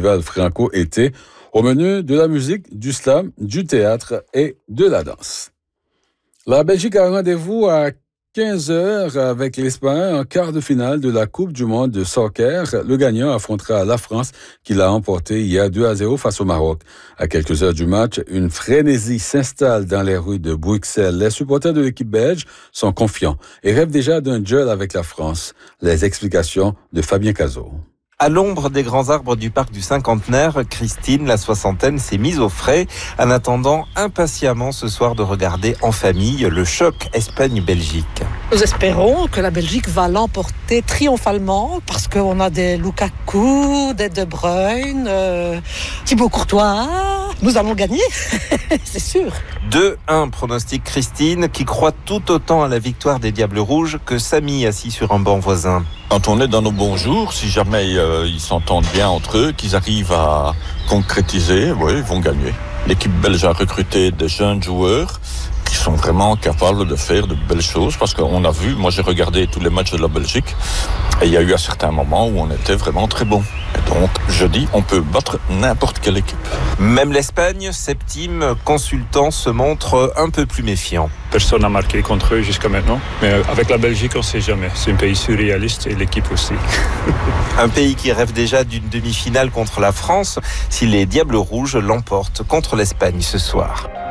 festival franco-été. Au menu, de la musique, du slam, du théâtre et de la danse. La Belgique a rendez-vous à 15h avec l'Espagne en quart de finale de la Coupe du monde de soccer. Le gagnant affrontera la France qui l'a emporté hier 2-0 face au Maroc. À quelques heures du match, une frénésie s'installe dans les rues de Bruxelles. Les supporters de l'équipe belge sont confiants et rêvent déjà d'un duel avec la France. Les explications de Fabien Cazot. À l'ombre des grands arbres du parc du Cinquantenaire, Christine, la soixantaine, s'est mise au frais en attendant impatiemment ce soir de regarder en famille le choc Espagne-Belgique. Nous espérons que la Belgique va l'emporter triomphalement parce qu'on a des Lukaku, des De Bruyne, Thibaut Courtois. Nous allons gagner, c'est sûr. 2-1 pronostic Christine qui croit tout autant à la victoire des Diables Rouges que Samy assis sur un banc voisin. Quand on est dans nos bons jours, si jamais ils s'entendent bien entre eux, qu'ils arrivent à concrétiser, oui, ils vont gagner. L'équipe belge a recruté des jeunes joueurs qui sont vraiment capables de faire de belles choses parce qu'on a vu, moi j'ai regardé tous les matchs de la Belgique et il y a eu à certains moments où on était vraiment très bon. Et donc je dis, on peut battre n'importe quelle équipe. Même l'Espagne, septime, consultant, se montre un peu plus méfiant. Personne n'a marqué contre eux jusqu'à maintenant, mais avec la Belgique on ne sait jamais. C'est un pays surréaliste et l'équipe aussi. Un pays qui rêve déjà d'une demi-finale contre la France si les Diables Rouges l'emportent contre l'Espagne ce soir.